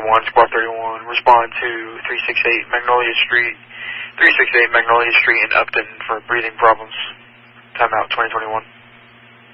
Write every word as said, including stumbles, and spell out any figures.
one, Squad thirty-one, respond to three sixty-eight Magnolia Street, three sixty-eight Magnolia Street in Upton for breathing problems. Timeout twenty twenty-one.